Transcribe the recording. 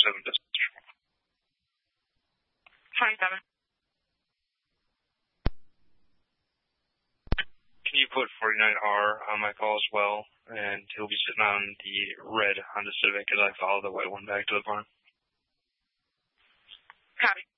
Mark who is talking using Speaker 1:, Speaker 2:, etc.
Speaker 1: 27.
Speaker 2: Can you put 49R on my call as well? And he'll be sitting on the red Honda Civic as I follow the white one back to the barn.
Speaker 1: Copy.